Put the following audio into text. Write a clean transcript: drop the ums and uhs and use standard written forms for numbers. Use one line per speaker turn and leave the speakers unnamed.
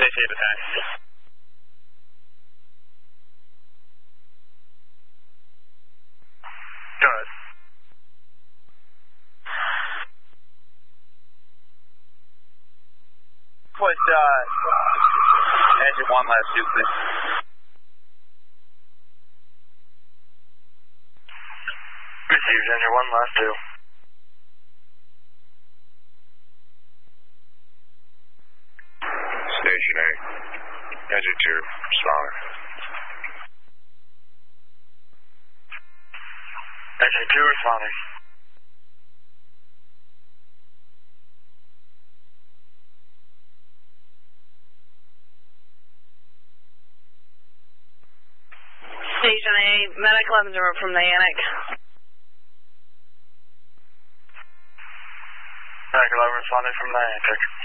initiate attack. Go ahead.
Put engine 1 last 2, please.
Received engine 1 last 2.
Station A, engine 2, responding.
Engine 2 responding.
Station A, medic 11 from the Annex.
Medic 11 responding from the Annex.